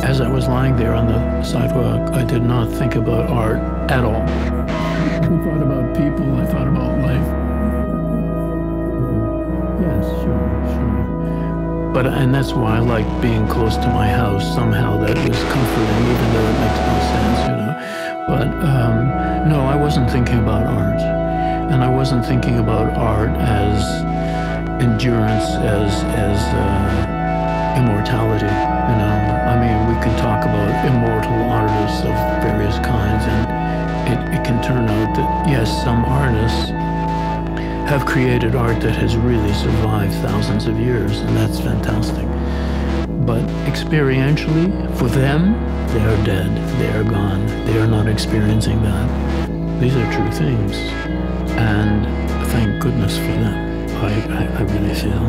As I was lying there on the sidewalk, I did not think about art at all. I thought about people, I thought about life. Yes, sure. And that's why I like being close to my house. Somehow that was comforting, even though it makes no sense, But no, I wasn't thinking about art. And I wasn't thinking about art as endurance, as immortality, I mean, we can talk about immortal artists of various kinds, and it can turn out that, yes, some artists have created art that has really survived thousands of years, and that's fantastic. But experientially, for them, they are dead, they are gone, they are not experiencing that. These are true things, and thank goodness for them, I really feel.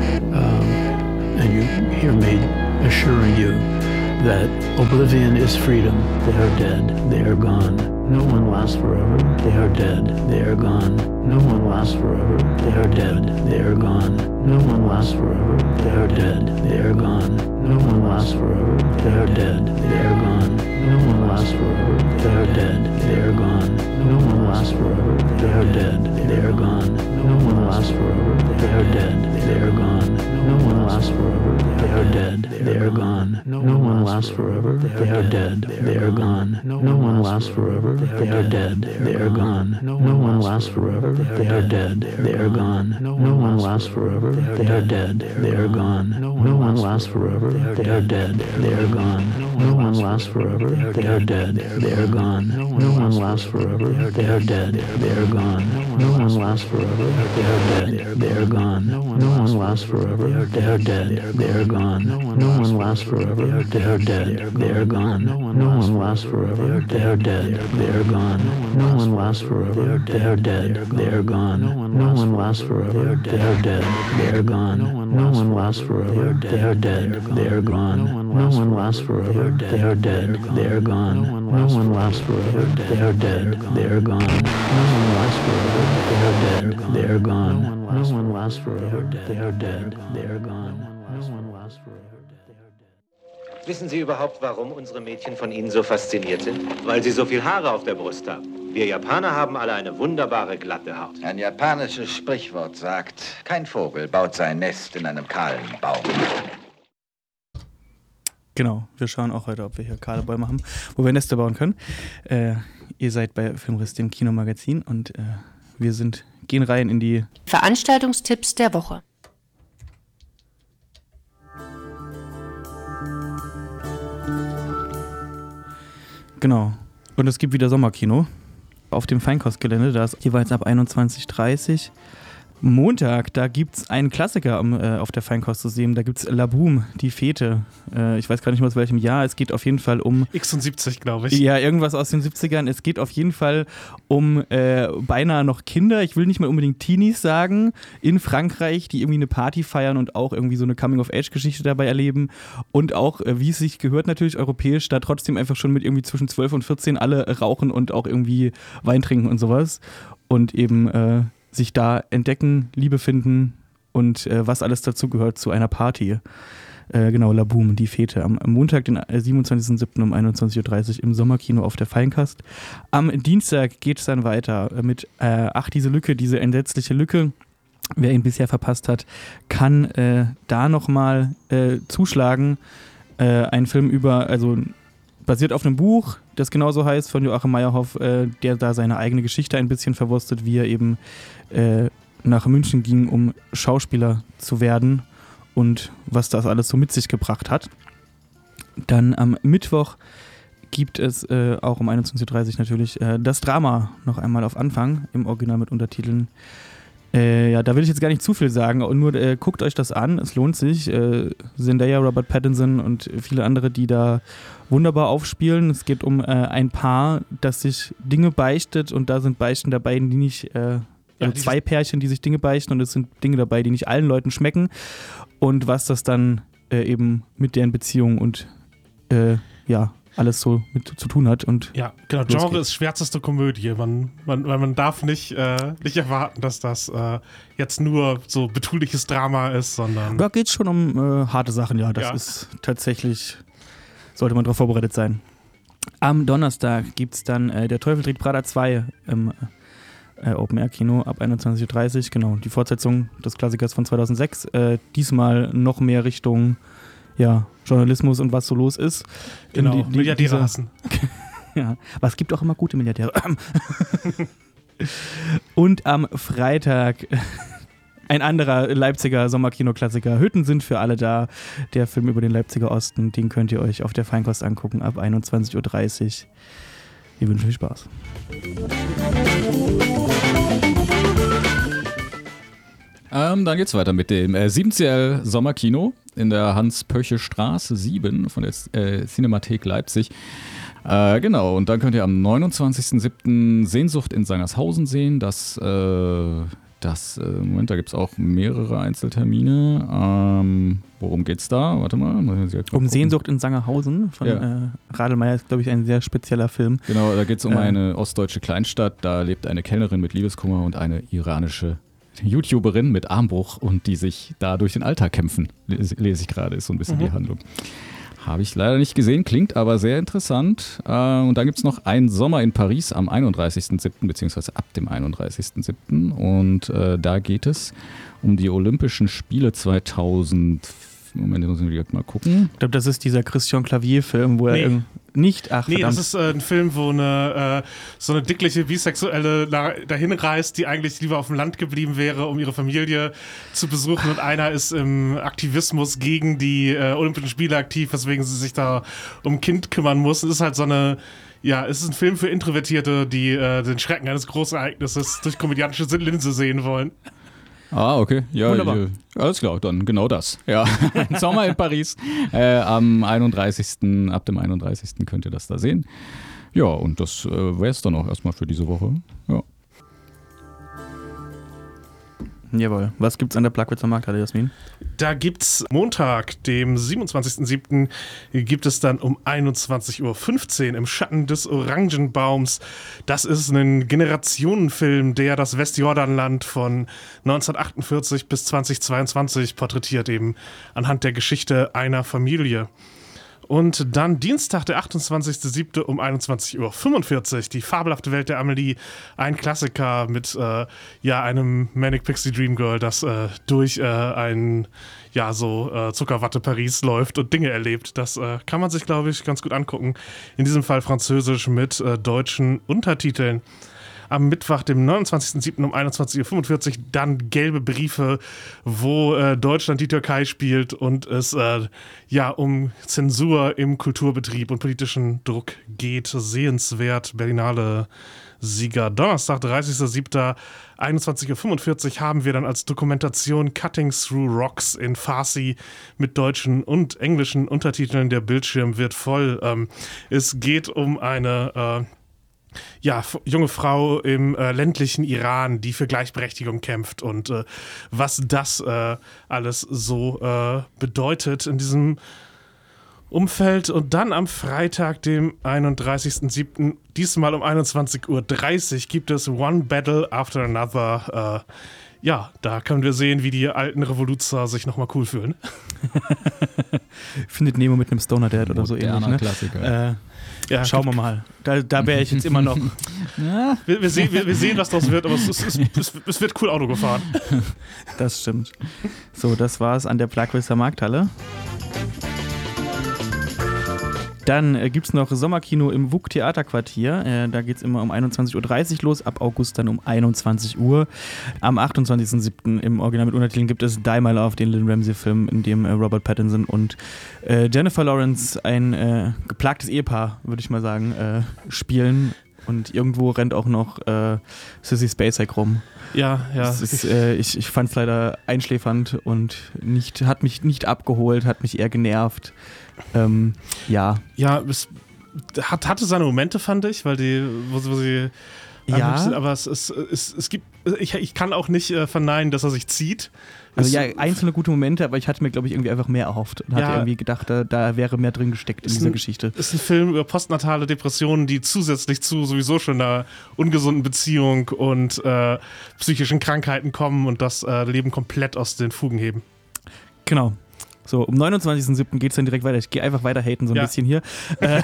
And you hear me assuring you that oblivion is freedom. They are dead, they are gone. No one lasts forever, they are dead, they are gone. No one lasts forever, they are dead, they are gone. No one lasts forever, they are dead, they are gone. No one lasts forever, they are dead, they are gone. No one lasts forever, they are dead, they are gone. No one lasts forever, they are dead, they are gone. No one lasts forever, they are dead, they are gone. No one lasts forever, they are dead, they are gone. No one lasts forever, they are dead, they are gone. No one lasts forever, they are dead, they are gone. No one lasts forever, they are dead, they are gone. No one lasts forever, they are dead, they are gone. No one lasts forever, they are dead, they are gone. No one lasts forever, they are dead, they are gone. No one lasts forever, they are dead, they are gone. No one lasts forever, they are dead, they are gone. No one lasts forever, they are dead, they are gone. No one lasts forever, they are dead, they are gone. No one lasts forever, they are dead, they are gone. No one lasts forever, they are dead, they are gone. No one lasts forever, they are dead, they are gone. No one lasts forever, they are dead, they are gone. No one lasts forever, they are dead, they are gone. No one lasts forever, they are dead, they are gone. No one lasts forever, they are dead, they are gone. No one lasts forever, they are dead, they are gone. No one lasts forever, they are dead. Wissen Sie überhaupt, warum unsere Mädchen von Ihnen so fasziniert sind? Weil sie so viel Haare auf der Brust haben. Wir Japaner haben alle eine wunderbare, glatte Haut. Ein japanisches Sprichwort sagt, kein Vogel baut sein Nest in einem kahlen Baum. Genau, wir schauen auch heute, ob wir hier kahle Bäume haben, wo wir Nester bauen können. Ihr seid bei Filmriss, dem Kinomagazin, und wir gehen rein in die Veranstaltungstipps der Woche. Genau. Und es gibt wieder Sommerkino auf dem Feinkostgelände. Da ist jeweils ab 21:30 Uhr. Montag, da gibt es einen Klassiker auf der Feinkost zu sehen. Da gibt es La Boom, die Fete. Ich weiß gar nicht mehr aus welchem Jahr. Es geht auf jeden Fall um... X70, glaube ich. Ja, irgendwas aus den 70ern. Es geht auf jeden Fall um beinahe noch Kinder. Ich will nicht mal unbedingt Teenies sagen. In Frankreich, die irgendwie eine Party feiern und auch irgendwie so eine Coming-of-Age-Geschichte dabei erleben. Und auch, wie es sich gehört, natürlich europäisch, da trotzdem einfach schon mit irgendwie zwischen 12 und 14 alle rauchen und auch irgendwie Wein trinken und sowas. Und eben... sich da entdecken, Liebe finden und was alles dazu gehört zu einer Party. Genau, La Boom, die Fete. Am Montag, den 27.07. um 21:30 Uhr im Sommerkino auf der Feinkast. Am Dienstag geht es dann weiter mit diese Lücke, diese entsetzliche Lücke. Wer ihn bisher verpasst hat, kann da nochmal zuschlagen. Ein Film basiert auf einem Buch, das genauso heißt, von Joachim Meyerhoff, der da seine eigene Geschichte ein bisschen verwurstet, wie er eben nach München ging, um Schauspieler zu werden und was das alles so mit sich gebracht hat. Dann am Mittwoch gibt es auch um 21:30 Uhr natürlich das Drama noch einmal auf Anfang, im Original mit Untertiteln. Ja, da will ich jetzt gar nicht zu viel sagen, nur guckt euch das an, es lohnt sich. Zendaya, Robert Pattinson und viele andere, die da wunderbar aufspielen. Es geht um ein Paar, das sich Dinge beichtet, und da sind Beichten dabei, die nicht, zwei Pärchen, die sich Dinge beichten, und es sind Dinge dabei, die nicht allen Leuten schmecken, und was das dann eben mit deren Beziehung und alles so mit zu tun hat. Und ja, genau. Genre ist schwärzeste Komödie. Man darf nicht erwarten, dass das jetzt nur so betuliches Drama ist, sondern... Da geht es schon um harte Sachen, ja. Das ist tatsächlich sollte man darauf vorbereitet sein. Am Donnerstag gibt es dann Der Teufel trägt Prada 2 im Open-Air-Kino ab 21.30 Uhr. Genau, die Fortsetzung des Klassikers von 2006. Diesmal noch mehr Richtung Journalismus und was so los ist. Genau, Milliardäre hassen. Ja, aber es gibt auch immer gute Milliardäre. Und am Freitag ein anderer Leipziger Sommerkino-Klassiker. Hütten sind für alle da. Der Film über den Leipziger Osten, den könnt ihr euch auf der Feinkost angucken ab 21.30 Uhr. Wir wünschen viel Spaß. Dann geht's weiter mit dem 7CL Sommerkino in der Hans-Pöche-Straße 7 von der Cinemathek Leipzig. Genau, und dann könnt ihr am 29.07. Sehnsucht in Sangershausen sehen. Moment, da gibt es auch mehrere Einzeltermine. Worum geht's da? Warte mal. Um Sehnsucht in Sangerhausen von Radelmeier ist, glaube ich, ein sehr spezieller Film. Genau, da geht es um eine ostdeutsche Kleinstadt. Da lebt eine Kellnerin mit Liebeskummer und eine iranische YouTuberin mit Armbruch und die sich da durch den Alltag kämpfen. Lese ich gerade, ist so ein bisschen die Handlung. Habe ich leider nicht gesehen, klingt aber sehr interessant. Und dann gibt es noch einen Sommer in Paris am 31.07. beziehungsweise ab dem 31.07. Und da geht es um die Olympischen Spiele 2000. Moment, muss ich mal gucken. Ich glaube, das ist dieser Christian Clavier-Film, wo er nicht, Nee, das ist ein Film, wo so eine dickliche Bisexuelle dahin reist, die eigentlich lieber auf dem Land geblieben wäre, um ihre Familie zu besuchen. Und einer ist im Aktivismus gegen die Olympischen Spiele aktiv, weswegen sie sich da um ein Kind kümmern muss. Es ist halt es ist ein Film für Introvertierte, die den Schrecken eines Großereignisses durch komödiantische Linse sehen wollen. Ah, okay. Ja, alles klar, dann genau das. Ja, ein Sommer in Paris. Ab dem 31. könnt ihr das da sehen. Ja, und das wäre es dann auch erstmal für diese Woche. Ja. Jawohl. Was gibt's an der Plagwitzer Markthalle, Jasmin? Da gibt's Montag, dem 27.07. gibt es dann um 21.15 Uhr im Schatten des Orangenbaums. Das ist ein Generationenfilm, der das Westjordanland von 1948 bis 2022 porträtiert, eben anhand der Geschichte einer Familie. Und dann Dienstag, der 28.07. um 21.45 Uhr, die fabelhafte Welt der Amelie, ein Klassiker mit einem Manic Pixie Dream Girl, das durch ein Zuckerwatte Paris läuft und Dinge erlebt. Das kann man sich, glaube ich, ganz gut angucken. In diesem Fall französisch mit deutschen Untertiteln. Am Mittwoch, dem 29.07. um 21.45 Uhr dann Gelbe Briefe, wo Deutschland die Türkei spielt und es um Zensur im Kulturbetrieb und politischen Druck geht. Sehenswert, Berlinale Sieger. Donnerstag, 30.07. 21.45 Uhr haben wir dann als Dokumentation Cutting Through Rocks in Farsi mit deutschen und englischen Untertiteln. Der Bildschirm wird voll. Es geht um eine junge Frau im ländlichen Iran, die für Gleichberechtigung kämpft und was das alles so bedeutet in diesem Umfeld. Und dann am Freitag, dem 31.07., diesmal um 21.30 Uhr, gibt es One Battle After Another. Da können wir sehen, wie die alten Revoluzer sich nochmal cool fühlen. Findet Nemo mit einem Stoner Dad oder so ähnlich. Ne? Klassiker. Schauen wir mal. Da wäre ich jetzt immer noch. Wir sehen, was daraus wird, aber es wird cool Auto gefahren. Das stimmt. So, das war's an der Plagwitzer Markthalle. Dann gibt es noch Sommerkino im WUK Theaterquartier. Da geht es immer um 21.30 Uhr los, ab August dann um 21 Uhr. Am 28.07. im Original mit Untertiteln gibt es Die My Love, den Lynn Ramsey-Film, in dem Robert Pattinson und Jennifer Lawrence, ein geplagtes Ehepaar, würde ich mal sagen, spielen. Und irgendwo rennt auch noch Sissy Spacek rum. Ja. Ich fand es leider einschläfernd und hat mich nicht abgeholt, hat mich eher genervt. Es hatte seine Momente, fand ich, weil wo sie aber es gibt, ich kann auch nicht verneinen, dass er sich zieht. Also einzelne gute Momente, aber ich hatte mir, glaube ich, irgendwie einfach mehr erhofft und hatte irgendwie gedacht, da wäre mehr drin gesteckt in dieser Geschichte. Ist ein Film über postnatale Depressionen, die zusätzlich zu sowieso schon einer ungesunden Beziehung und psychischen Krankheiten kommen und das Leben komplett aus den Fugen heben. Genau. So, um 29.07. geht es dann direkt weiter. Ich gehe einfach weiter haten, so ein bisschen hier.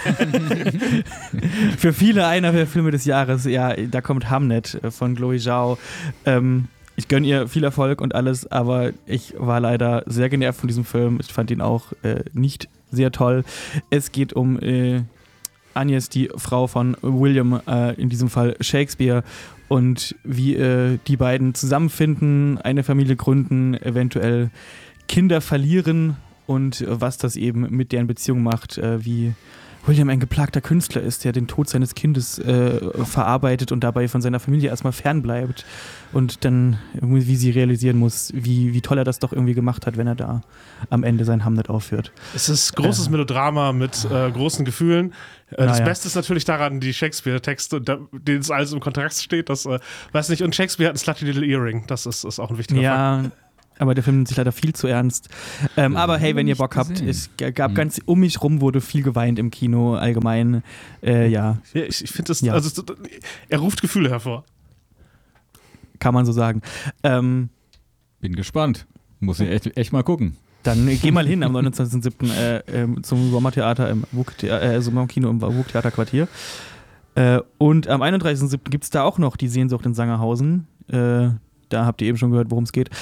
Für viele einer der Filme des Jahres, ja, da kommt Hamnet von Chloe Zhao. Ich gönne ihr viel Erfolg und alles, aber ich war leider sehr genervt von diesem Film. Ich fand ihn auch nicht sehr toll. Es geht um Agnes, die Frau von William, in diesem Fall Shakespeare, und wie die beiden zusammenfinden, eine Familie gründen, eventuell Kinder verlieren und was das eben mit deren Beziehung macht, wie William ein geplagter Künstler ist, der den Tod seines Kindes verarbeitet und dabei von seiner Familie erstmal fernbleibt und dann irgendwie, wie sie realisieren muss, wie toll er das doch irgendwie gemacht hat, wenn er da am Ende sein Hamlet aufführt. Es ist großes Melodrama mit großen Gefühlen. Das Beste ist natürlich daran, die Shakespeare-Texte, denen es alles im Kontrast steht. Das, weiß nicht, und Shakespeare hat ein Slutty Little Earring. Das ist auch ein wichtiger Fakt. Aber der Film nimmt sich leider viel zu ernst. Aber hey, wenn ihr Bock habt, es gab ganz um mich rum, wurde viel geweint im Kino allgemein. Ja, ich finde das, also er ruft Gefühle hervor. Kann man so sagen. Bin gespannt. Muss ich echt mal gucken. Dann geh mal hin am 29.07. Zum Sommertheater im Sommerkino im WUK-Theaterquartier. Und am 31.07. gibt es da auch noch die Sehnsucht in Sangerhausen. Da habt ihr eben schon gehört, worum es geht.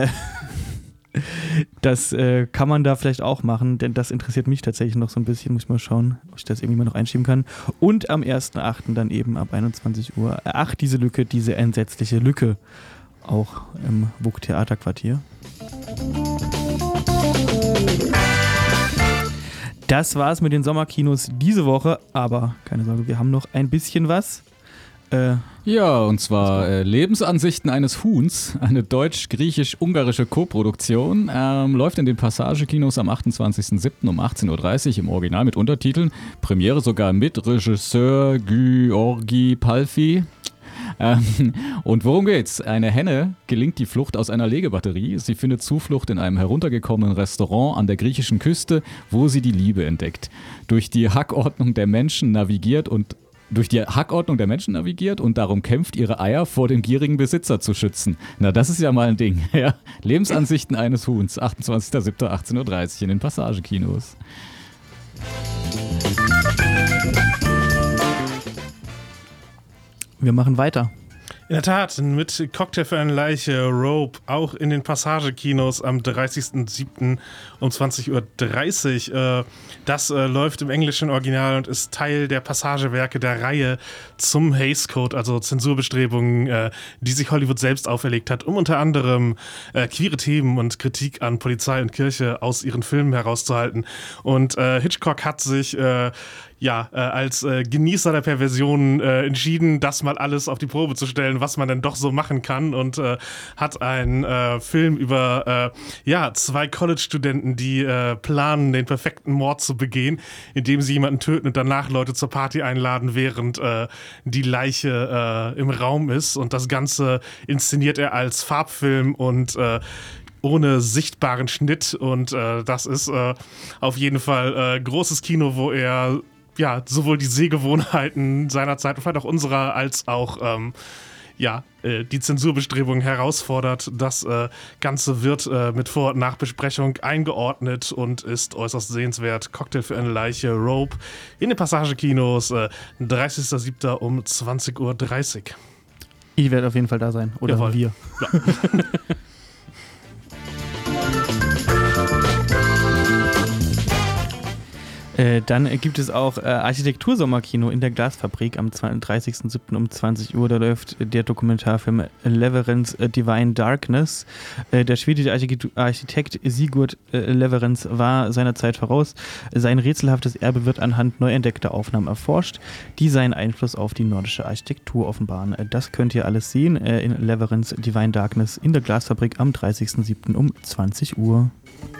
Das kann man da vielleicht auch machen, denn das interessiert mich tatsächlich noch so ein bisschen. Muss ich mal schauen, ob ich das irgendwie mal noch einschieben kann. Und am 1.8. dann eben ab 21 Uhr. Ach, diese Lücke, diese entsetzliche Lücke. Auch im WUK-Theaterquartier. Das war's mit den Sommerkinos diese Woche, aber keine Sorge, wir haben noch ein bisschen was. Ja, und zwar Lebensansichten eines Huhns, eine deutsch-griechisch-ungarische Koproduktion, läuft in den Passagekinos am 28.07. um 18.30 Uhr im Original mit Untertiteln, Premiere sogar mit Regisseur György Palfi. Und worum geht's? Eine Henne gelingt die Flucht aus einer Legebatterie. Sie findet Zuflucht in einem heruntergekommenen Restaurant an der griechischen Küste, wo sie die Liebe entdeckt. Durch die Hackordnung der Menschen navigiert und darum kämpft, ihre Eier vor dem gierigen Besitzer zu schützen. Na, das ist ja mal ein Ding. Ja. Lebensansichten eines Huhns, 28.07.18.30 Uhr in den Passagekinos. Wir machen weiter. In der Tat, mit Cocktail für eine Leiche, Rope, auch in den Passagekinos am 30.07. um 20.30 Uhr. Das läuft im englischen Original und ist Teil der Passagewerke der Reihe zum Hays Code, also Zensurbestrebungen, die sich Hollywood selbst auferlegt hat, um unter anderem queere Themen und Kritik an Polizei und Kirche aus ihren Filmen herauszuhalten. Und Hitchcock hat sich als Genießer der Perversion entschieden, das mal alles auf die Probe zu stellen, was man denn doch so machen kann, und hat einen Film über zwei College-Studenten, die planen, den perfekten Mord zu begehen, indem sie jemanden töten und danach Leute zur Party einladen, während die Leiche im Raum ist, und das Ganze inszeniert er als Farbfilm und ohne sichtbaren Schnitt, und das ist auf jeden Fall großes Kino, wo er sowohl die Sehgewohnheiten seiner Zeit und vielleicht auch unserer als auch die Zensurbestrebungen herausfordert. Das Ganze wird mit Vor- und Nachbesprechung eingeordnet und ist äußerst sehenswert. Cocktail für eine Leiche, Rope, in den Passagekinos, 30.07. um 20.30 Uhr. Ich werde auf jeden Fall da sein. Oder Jawohl. Wir. Ja. Dann gibt es auch Architektursommerkino in der Glasfabrik am 30.07. um 20 Uhr. Da läuft der Dokumentarfilm Lewerens Divine Darkness. Der schwedische Architekt Sigurd Lewerens war seiner Zeit voraus. Sein rätselhaftes Erbe wird anhand neu entdeckter Aufnahmen erforscht, die seinen Einfluss auf die nordische Architektur offenbaren. Das könnt ihr alles sehen in Lewerens Divine Darkness in der Glasfabrik am 30.07. um 20 Uhr.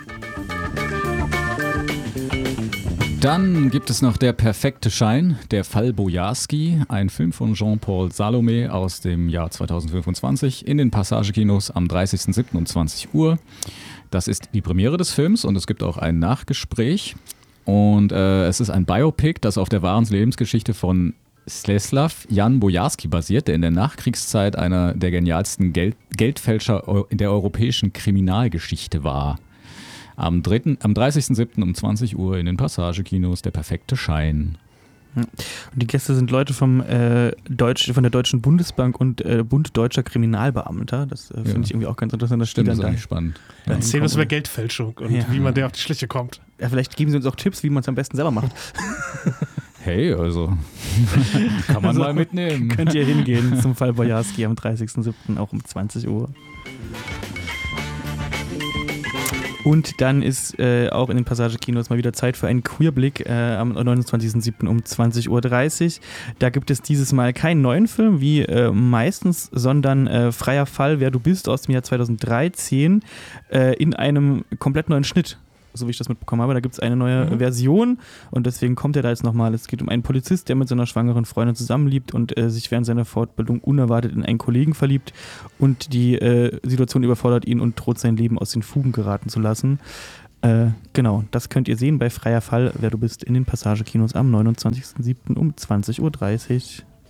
Dann gibt es noch Der perfekte Schein, der Fall Bojarski, ein Film von Jean-Paul Salomé aus dem Jahr 2025 in den Passagekinos am 30.07. um 20 Uhr. Das ist die Premiere des Films und es gibt auch ein Nachgespräch. Und es ist ein Biopic, das auf der wahren Lebensgeschichte von Czesław Jan Bojarski basiert, der in der Nachkriegszeit einer der genialsten Geldfälscher in der europäischen Kriminalgeschichte war. Am 30.07. um 20 Uhr in den Passagekinos Der perfekte Schein. Und die Gäste sind Leute von der Deutschen Bundesbank und Bund Deutscher Kriminalbeamter. Das finde ich irgendwie auch ganz interessant. Das Stimmt, steht das ist dann eigentlich spannend. Erzählen uns über Geldfälschung und wie man der auf die Schliche kommt. Ja, vielleicht geben sie uns auch Tipps, wie man es am besten selber macht. Hey, also kann man mal mitnehmen. Könnt ihr hingehen zum Fall Bojarski am 30.07. auch um 20 Uhr. Und dann ist auch in den Passagekinos mal wieder Zeit für einen Queerblick am 29.07. um 20.30 Uhr. Da gibt es dieses Mal keinen neuen Film wie meistens, sondern Freier Fall, wer du bist, aus dem Jahr 2013 in einem komplett neuen Schnitt. So wie ich das mitbekommen habe, da gibt es eine neue Version und deswegen kommt er da jetzt nochmal. Es geht um einen Polizist, der mit seiner schwangeren Freundin zusammenlebt und sich während seiner Fortbildung unerwartet in einen Kollegen verliebt und die Situation überfordert ihn und droht sein Leben aus den Fugen geraten zu lassen. Genau, das könnt ihr sehen bei Freier Fall, wer du bist, in den Passagekinos am 29.07. um 20.30 Uhr.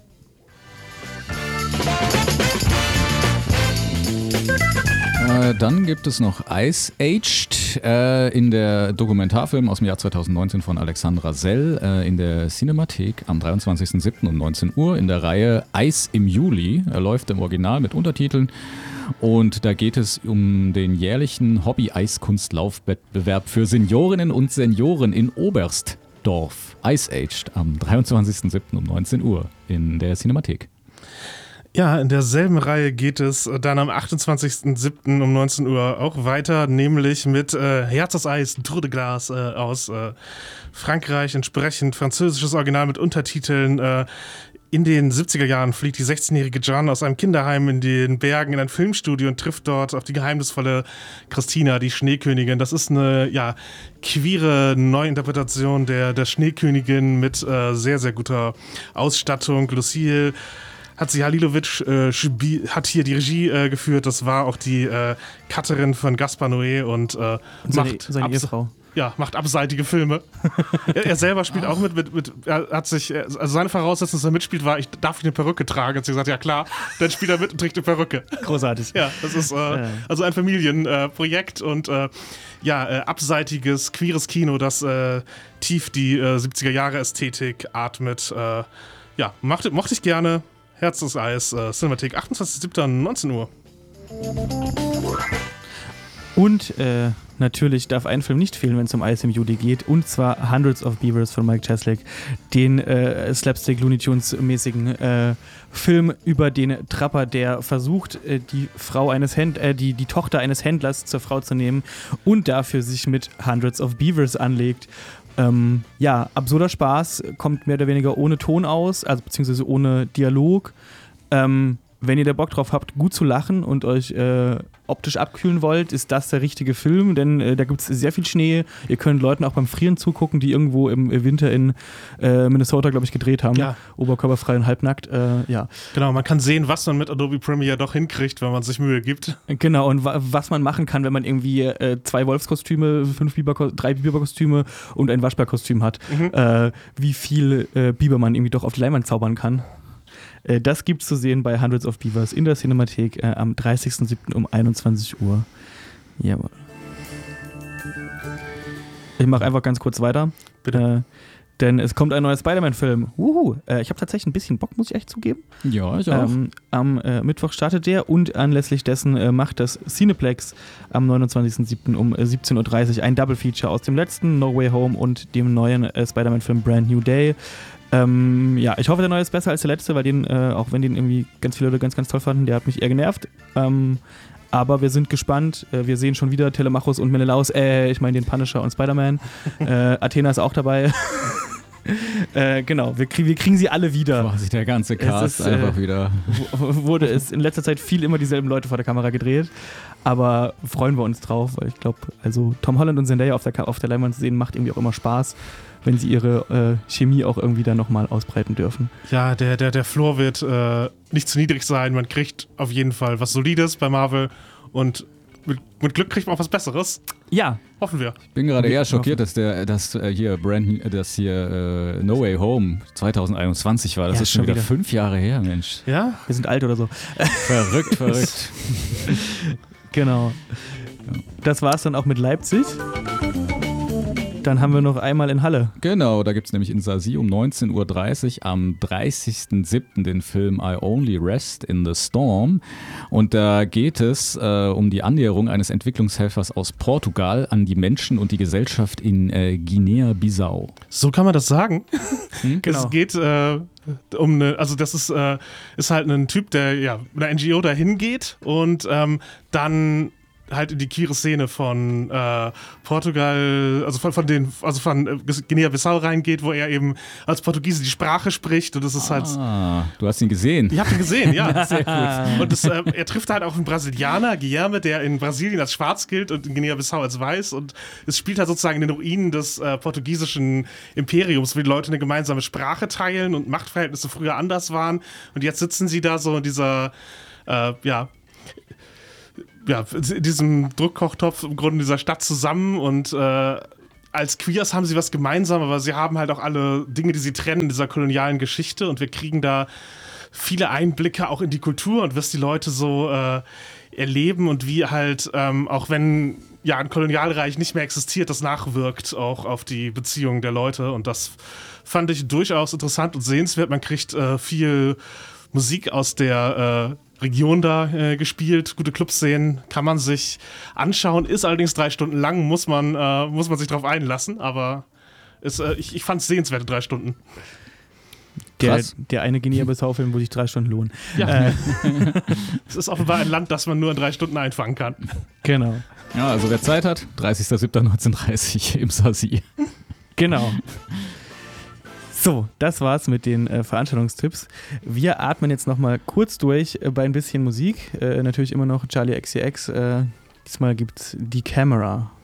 Dann gibt es noch Ice Aged in der Dokumentarfilm aus dem Jahr 2019 von Alexandra Sell in der Cinemathek am 23.07. um 19 Uhr in der Reihe Eis im Juli. Er läuft im Original mit Untertiteln und da geht es um den jährlichen Hobby-Eiskunstlaufwettbewerb für Seniorinnen und Senioren in Oberstdorf. Ice Aged am 23.07. um 19 Uhr in der Cinemathek. Ja, in derselben Reihe geht es dann am 28.07. um 19 Uhr auch weiter, nämlich mit Herz aus Eis, Trou de Glace aus Frankreich, entsprechend französisches Original mit Untertiteln. In den 70er Jahren fliegt die 16-jährige Jeanne aus einem Kinderheim in den Bergen in ein Filmstudio und trifft dort auf die geheimnisvolle Christina, die Schneekönigin. Das ist eine queere Neuinterpretation der Schneekönigin mit sehr, sehr guter Ausstattung. Lucille Hatzi Halilovic hat hier die Regie geführt. Das war auch die Cutterin von Gaspar Noé und seine Ehefrau. Ja, macht abseitige Filme. er selber spielt auch mit er hat sich, also seine Voraussetzung, dass er mitspielt, war, darf ich eine Perücke tragen? Hat sie gesagt, ja klar, dann spielt er mit und trägt eine Perücke. Großartig. Ja, das ist also ein Familienprojekt und abseitiges, queeres Kino, das tief die 70er-Jahre-Ästhetik atmet. Mochte ich gerne. Herz des Eis, Cinemathek, 28.07. 19 Uhr. Und natürlich darf ein Film nicht fehlen, wenn es um Eis im Juli geht, und zwar Hundreds of Beavers von Mike Cheslick, den Slapstick-Looney Tunes-mäßigen Film über den Trapper, der versucht, die Tochter eines Händlers zur Frau zu nehmen und dafür sich mit Hundreds of Beavers anlegt. Absurder Spaß, kommt mehr oder weniger ohne Ton aus, also beziehungsweise ohne Dialog. Wenn ihr da Bock drauf habt, gut zu lachen und euch optisch abkühlen wollt, ist das der richtige Film, denn da gibt es sehr viel Schnee. Ihr könnt Leuten auch beim Frieren zugucken, die irgendwo im Winter in Minnesota, glaube ich, gedreht haben. Ja. Oberkörperfrei und halbnackt. Genau, man kann sehen, was man mit Adobe Premiere doch hinkriegt, wenn man sich Mühe gibt. Genau, und was man machen kann, wenn man irgendwie 2 Wolfskostüme, 3 Biberkostüme und ein Waschbärkostüm hat. Wie viel Biber man irgendwie doch auf die Leinwand zaubern kann. Das gibt's zu sehen bei Hundreds of Beavers in der Cinemathek am 30.07. um 21 Uhr. Jawohl. Ich mache einfach ganz kurz weiter. Bitte. Denn es kommt ein neuer Spider-Man-Film. Ich habe tatsächlich ein bisschen Bock, muss ich echt zugeben. Ja, ich auch. Am Mittwoch startet der und anlässlich dessen macht das Cineplex am 29.07. um 17.30 Uhr ein Double-Feature aus dem letzten No Way Home und dem neuen Spider-Man-Film Brand New Day. Ich hoffe, der neue ist besser als der letzte, weil auch wenn den irgendwie ganz viele Leute ganz, ganz toll fanden, der hat mich eher genervt. Aber wir sind gespannt. Wir sehen schon wieder Telemachus und Menelaus, ich meine den Punisher und Spider-Man. Athena ist auch dabei. Genau, wir kriegen sie alle wieder. Quasi der ganze Cast einfach wieder. Wurde es in letzter Zeit viel immer dieselben Leute vor der Kamera gedreht. Aber freuen wir uns drauf, weil ich glaube, also Tom Holland und Zendaya auf der Leinwand zu sehen, macht irgendwie auch immer Spaß, wenn sie ihre Chemie auch irgendwie dann nochmal ausbreiten dürfen. Ja, der Floor wird nicht zu niedrig sein. Man kriegt auf jeden Fall was Solides bei Marvel und mit Glück kriegt man auch was Besseres. Ja. Hoffen wir. Ich bin gerade eher schockiert, dass hier No Way Home 2021 war. Das ist schon wieder 5 Jahre her, Mensch. Ja? Wir sind alt oder so. Verrückt. Genau. Das war's dann auch mit Leipzig. Dann haben wir noch einmal in Halle. Genau, da gibt es nämlich in Saarsie um 19.30 Uhr am 30.07. den Film I Only Rest in the Storm. Und da geht es um die Annäherung eines Entwicklungshelfers aus Portugal an die Menschen und die Gesellschaft in Guinea-Bissau. So kann man das sagen. Genau. Es geht um das ist halt ein Typ, der mit einer NGO dahin geht und dann halt in die queere Szene von Portugal, von Guinea-Bissau reingeht, wo er eben als Portugiese die Sprache spricht und das ist halt... Du hast ihn gesehen. Ich habe ihn gesehen, ja. Sehr gut. Und er trifft halt auch einen Brasilianer, Guilherme, der in Brasilien als schwarz gilt und in Guinea-Bissau als weiß und es spielt halt sozusagen in den Ruinen des portugiesischen Imperiums, wo die Leute eine gemeinsame Sprache teilen und Machtverhältnisse früher anders waren und jetzt sitzen sie da so in dieser, in diesem Druckkochtopf im Grunde dieser Stadt zusammen und als Queers haben sie was gemeinsam, aber sie haben halt auch alle Dinge, die sie trennen in dieser kolonialen Geschichte und wir kriegen da viele Einblicke auch in die Kultur und was die Leute so erleben und wie halt, auch wenn ein Kolonialreich nicht mehr existiert, das nachwirkt auch auf die Beziehungen der Leute und das fand ich durchaus interessant und sehenswert. Man kriegt viel Musik aus der Region da gespielt, gute Clubszenen, kann man sich anschauen, ist allerdings 3 Stunden lang, muss man sich drauf einlassen, aber ich fand es sehenswerte 3 Stunden. Der eine Guinea-Bissau-Film, wo sich 3 Stunden lohnen. Ja. Es ist offenbar ein Land, das man nur in 3 Stunden einfangen kann. Genau. Ja, also wer Zeit hat, 30.07.1930 im Saarsie. Genau. So, das war's mit den Veranstaltungstipps. Wir atmen jetzt nochmal kurz durch bei ein bisschen Musik. Natürlich immer noch Charli XCX. Diesmal gibt's Die Camera.